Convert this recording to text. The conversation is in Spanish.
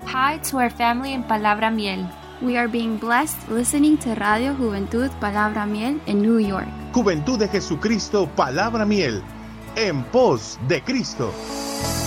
Hi to our family in Palabra Miel. We are being blessed listening to Radio Juventud Palabra Miel in New York. Juventud de Jesucristo Palabra Miel, en pos de Cristo.